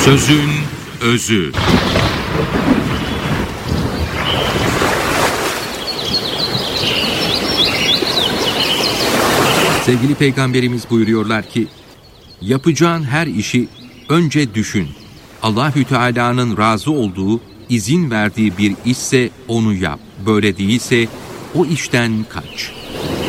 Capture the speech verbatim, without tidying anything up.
Sözün özü. Sevgili Peygamberimiz buyuruyorlar ki, yapacağın her işi önce düşün. Allahü Teala'nın razı olduğu, izin verdiği bir işse onu yap. Böyle değilse o işten kaç.